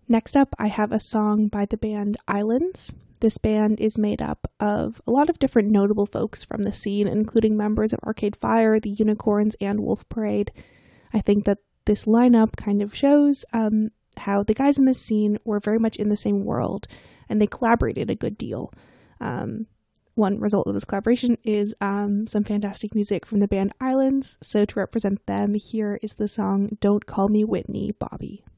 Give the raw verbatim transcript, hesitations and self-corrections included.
Next up, I have a song by the band Islands. This band is made up of a lot of different notable folks from the scene, including members of Arcade Fire, the Unicorns, and Wolf Parade. I think that this lineup kind of shows um, how the guys in this scene were very much in the same world, and they collaborated a good deal. Um, one result of this collaboration is um, some fantastic music from the band Islands, so to represent them, here is the song Don't Call Me Whitney, Bobby.